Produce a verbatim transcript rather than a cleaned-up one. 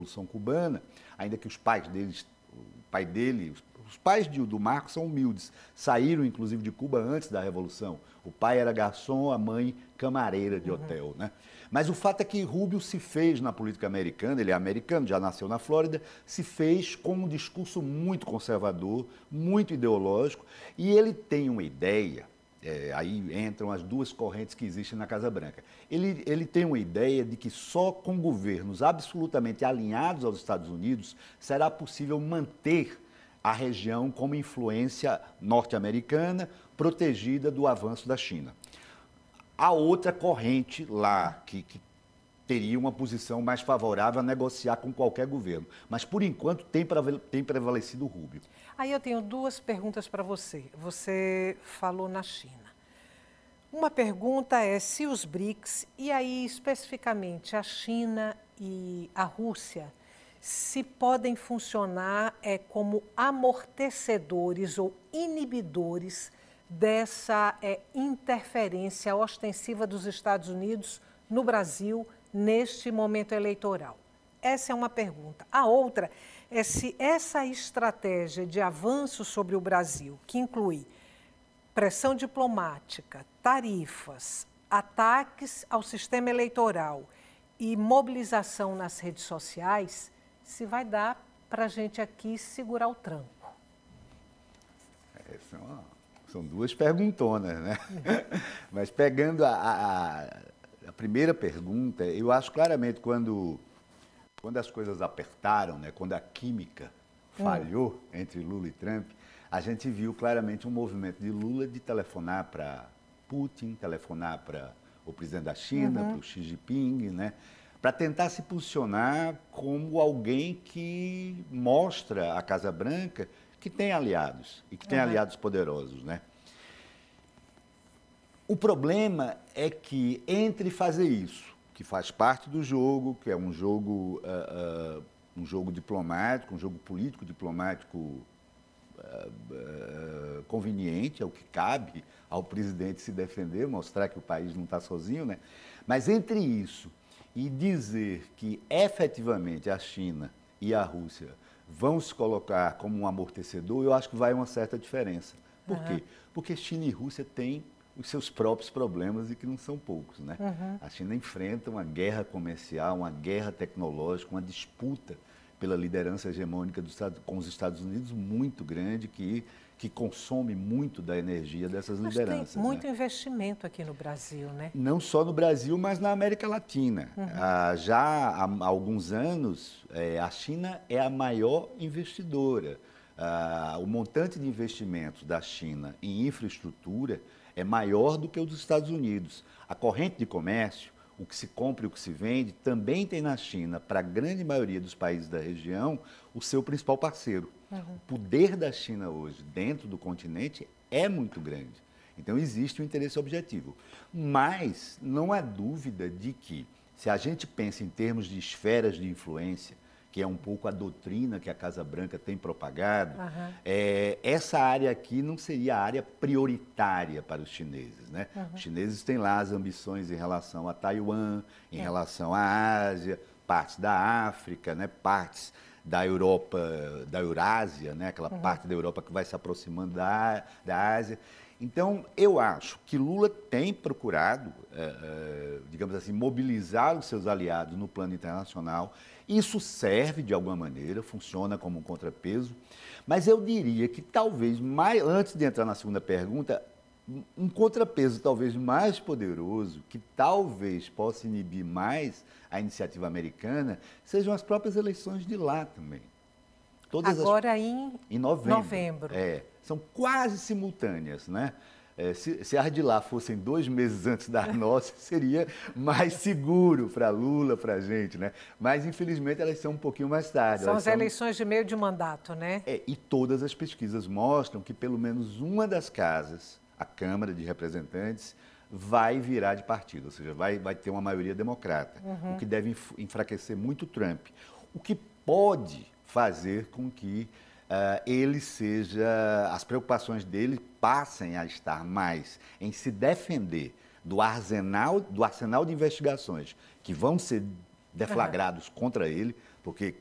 Revolução Cubana, ainda que os pais deles, o pai dele, os pais de, do Marcos são humildes, saíram inclusive de Cuba antes da Revolução. O pai era garçom, a mãe camareira de hotel, uhum. né? Mas o fato é que Rubio se fez na política americana, ele é americano, já nasceu na Flórida, se fez com um discurso muito conservador, muito ideológico, e ele tem uma ideia. É, aí entram as duas correntes que existem na Casa Branca. Ele, ele tem uma ideia de que só com governos absolutamente alinhados aos Estados Unidos será possível manter a região como influência norte-americana, protegida do avanço da China. A outra corrente lá, que, que teria uma posição mais favorável a negociar com qualquer governo. Mas, por enquanto, tem, tem prevalecido o Rubio. Aí eu tenho duas perguntas para você. Você falou na China. Uma pergunta é se os BRICS, e aí especificamente a China e a Rússia, se podem funcionar é, como amortecedores ou inibidores dessa é, interferência ostensiva dos Estados Unidos no Brasil neste momento eleitoral. Essa é uma pergunta. A outra é se essa estratégia de avanço sobre o Brasil, que inclui pressão diplomática, tarifas, ataques ao sistema eleitoral e mobilização nas redes sociais, se vai dar para a gente aqui segurar o tranco. É, são, são duas perguntonas, né? Uhum. Mas pegando a, a, a primeira pergunta, eu acho claramente quando... Quando as coisas apertaram, né, quando a química falhou hum. entre Lula e Trump, a gente viu claramente um movimento de Lula de telefonar para Putin, telefonar para o presidente da China, uhum. para o Xi Jinping, né, para tentar se posicionar como alguém que mostra à Casa Branca que tem aliados e que tem uhum. aliados poderosos, né? O problema é que entre fazer isso, que faz parte do jogo, que é um jogo, uh, uh, um jogo diplomático, um jogo político diplomático uh, uh, conveniente, é o que cabe ao presidente se defender, mostrar que o país não está sozinho, né? Mas entre isso e dizer que efetivamente a China e a Rússia vão se colocar como um amortecedor, eu acho que vai uma certa diferença. Por uhum. quê? Porque China e Rússia têm os seus próprios problemas e que não são poucos, né? Uhum. A China enfrenta uma guerra comercial, uma guerra tecnológica, uma disputa pela liderança hegemônica dos Estados, com os Estados Unidos muito grande, que, que consome muito da energia dessas mas lideranças. Tem muito né? investimento aqui no Brasil, né? Não só no Brasil, mas na América Latina. Uhum. Ah, já há, há alguns anos, é, a China é a maior investidora. Ah, o montante de investimentos da China em infraestrutura é maior do que o dos Estados Unidos. A corrente de comércio, o que se compra e o que se vende, também tem na China, para a grande maioria dos países da região, o seu principal parceiro. Uhum. O poder da China hoje, dentro do continente, é muito grande. Então, existe um interesse objetivo. Mas não há dúvida de que, se a gente pensa em termos de esferas de influência, que é um pouco a doutrina que a Casa Branca tem propagado, uhum. é, essa área aqui não seria a área prioritária para os chineses, né? Uhum. Os chineses têm lá as ambições em relação a Taiwan, em é. relação à Ásia, partes da África, né? Partes da Europa, da Eurásia, né? Aquela uhum. parte da Europa que vai se aproximando da, da Ásia. Então, eu acho que Lula tem procurado, é, é, digamos assim, mobilizar os seus aliados no plano internacional. Isso serve de alguma maneira, funciona como um contrapeso, mas eu diria que talvez, mais, antes de entrar na segunda pergunta, um contrapeso talvez mais poderoso, que talvez possa inibir mais a iniciativa americana, sejam as próprias eleições de lá também. Todas Agora as... em, em novembro. novembro. É, são quase simultâneas, né? É, se, se as de lá fossem dois meses antes das nossas, seria mais seguro para Lula, para a gente, né? Mas, infelizmente, elas são um pouquinho mais tarde. São elas as são... eleições de meio de mandato, né? É, e todas as pesquisas mostram que pelo menos uma das casas, a Câmara de Representantes, vai virar de partido, ou seja, vai, vai ter uma maioria democrata, uhum. o que deve enfraquecer muito Trump. O que pode fazer com que uh, ele seja, as preocupações dele passem a estar mais em se defender do arsenal, do arsenal de investigações que vão ser deflagrados uhum. contra ele, porque